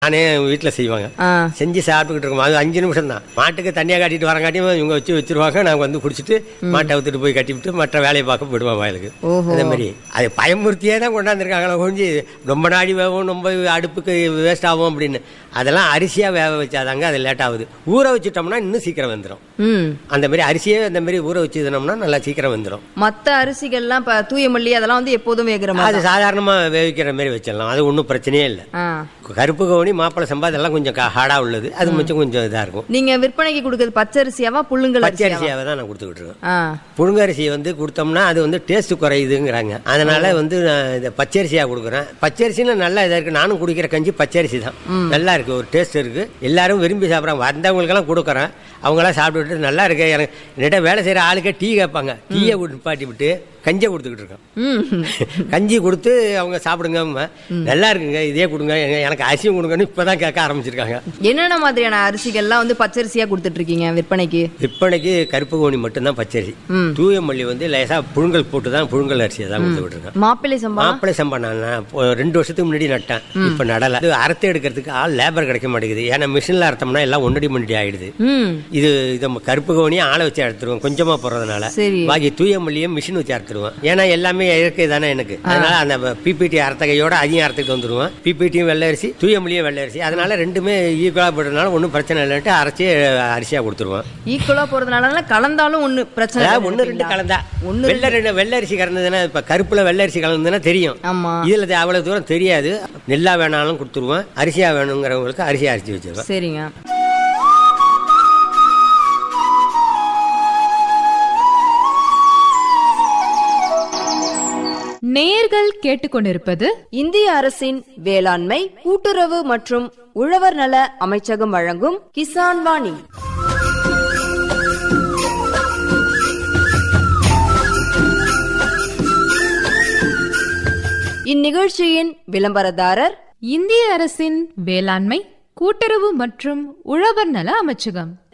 நானே வீட்டில் செய்வாங்க. செஞ்சு சாப்பிட்டுக்கிட்டு இருக்கோம். அது 5 நிமிஷம் தான். மாட்டுக்கு தண்ணியாக காட்டிட்டு வரங்காட்டியும் இவங்க வச்சிருவாங்க. நாங்கள் வந்து குடிச்சிட்டு மாட்டை அவுத்துட்டு போய் கட்டிவிட்டு மற்ற வேலையை பார்க்க போயிடுவோம் வயலுக்கு. அதே மாதிரி அது பயமுறுத்தியே தான் கொண்டாந்துருக்காங்களா கொஞ்சம் ரொம்ப நாடி வேகும், ரொம்ப அடுப்புக்கு வேஸ்ட் ஆகும் அப்படின்னு. அதெல்லாம் அரிசியாக வேக வச்சாதாங்க அது லேட் ஆகுது. ஊற வச்சுட்டோம்னா இன்னும் சீக்கிரம் வந்துடும். அந்த மாதிரி அரிசியே அந்த மாதிரி ஊற வச்சுனோம்னா நல்லா சீக்கிரம் வந்துடும். மற்ற அரிசிகள்லாம் இப்போ தூய மல்லி அதெல்லாம் வந்து எப்போதும் வேகிற மாதிரி அது சாதாரணமாக வேவிக்கிற மாதிரி வச்சிடலாம். அது ஒன்றும் பிரச்சனையே இல்லை. கருப்பு கவுனி, மாப்பிளை சம்பா இதெல்லாம் கொஞ்சம் ஹார்டா உள்ளது. அது கொஞ்சம் இதா இருக்கும். நீங்க விற்பனைக்கு கொடுக்கறது பச்சரிசியாவா புழுங்கல் பச்சரிசியாவை தான் நான் கொடுத்துக்கிட்டு இருக்கேன். புழுங்கரிசி வந்து கொடுத்தோம்னா அது வந்து டேஸ்ட் குறையுதுங்கிறாங்க. அதனால வந்து நான் இதை பச்சரிசியா கொடுக்குறேன். பச்சரிசின்னு நல்லா இதா இருக்கு. நானும் குடிக்கிற கஞ்சி பச்சரிசி தான். நல்லா இருக்கு, ஒரு டேஸ்ட் இருக்கு. எல்லாரும் விரும்பி சாப்பிட்றாங்க. வந்தவங்களுக்கெல்லாம் கொடுக்குறேன். அவங்களாம் சாப்பிட்டுட்டு நல்லா இருக்கு. எனக்கு என்னிட்ட வேலை செய்யற ஆளுக்கே டீ கேட்பாங்க. டீயை நிப்பாட்டி விட்டு கஞ்சியை கொடுத்துக்கிட்டு இருக்கேன். கஞ்சி கொடுத்து அவங்க சாப்பிடுங்க, நல்லா இருக்குங்க, இதே கொடுங்க, எனக்கு அரிசியும் கொடுங்கன்னு இப்பதான் கேட்க ஆரம்பிச்சிருக்காங்க. என்னென்ன மாதிரியான அரிசிகள்லாம் வந்து பச்சரிசியா கொடுத்துட்டு இருக்கீங்க விற்பனைக்கு? விற்பனைக்கு கருப்பு கோணி மட்டும்தான் பச்சரிசி. தூய மல்லி வந்து லேசா புழுங்கல் போட்டு தான் புழுங்கல் அரிசியை தான் கொடுத்துக்கிட்டு இருக்கேன். மாப்பிள்ளை சம்பா? மாப்பிள்ளை சம்பா நான் 2 வருஷத்துக்கு முன்னாடி நட்டேன். இப்ப நடல. அது அறுத்து எடுக்கிறதுக்கு ஆள் லேபர் கிடைக்க மாட்டேங்குது. ஏன்னா மிஷின்ல அறுத்தோம்னா எல்லாம் ஒன்னடி மண்டி ஆயிடுது. இது கருப்பு கோணியை ஆளை வச்சு அறுத்துருவோம் கொஞ்சமா போறதுனால. பாக்கி தூய மல்லியும் மிஷின் வச்சு அறுத்துருவோம். ஏன்னா எல்லாமே இயற்கை தானே எனக்கு. அதனால அந்த பிபிடி அறுத்தகையோட அதையும் அறுத்துட்டு வந்துருவோம். பிபிடியும் வெள்ளை அரிசி, தூய மல்லியும் வெள்ளை அரிசி. அதனால ரெண்டுமே ஈக்குவலா போடுறதுனால ஒன்றும் பிரச்சனை இல்லைன்ட்டு அரைச்சி அரிசியா கொடுத்துருவோம். ஈக்குவலா போறதுனால கலந்தாலும் ஒண்ணு பிரச்சனை. 1-2 கலந்தா வெள்ளை அரிசி கலந்ததுன்னா இப்ப கருப்புல வெள்ளை அரிசி கலந்ததுன்னா தெரியும். இதுல அவ்வளவு தூரம் தெரியாது. நெல்லா வேணாலும் கொடுத்துருவோம். அரிசியா வேணுங்கிறவங்களுக்கு அரிசியா அரிசி வச்சிருவோம். சரிங்க. நேயர்கள் கேட்டுக்கொண்டிருப்பது இந்திய அரசின் வேளாண்மை கூட்டுறவு மற்றும் உழவர் நல அமைச்சகம் வழங்கும் கிசான் வாணி. இந்நிகழ்ச்சியின் விளம்பரதாரர் இந்திய அரசின் வேளாண்மை கூட்டுறவு மற்றும் உழவர் நல அமைச்சகம்.